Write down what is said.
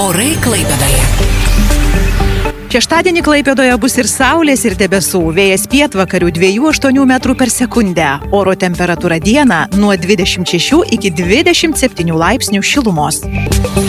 Orai Klaipėdoje. Šeštadienį Klaipėdoje bus ir saulės, ir debesų. Vėjas pietvakarių 2,8 metrų per sekundę. Oro temperatūra dieną nuo 26 iki 27 laipsnių šilumos.